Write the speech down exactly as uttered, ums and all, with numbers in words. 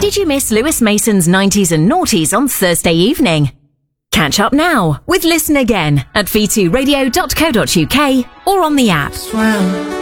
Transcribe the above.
Did you miss Lewis Mason's nineties and noughties on Thursday evening? Catch up now with Listen Again at v two radio dot co dot uk or on the app. Swam.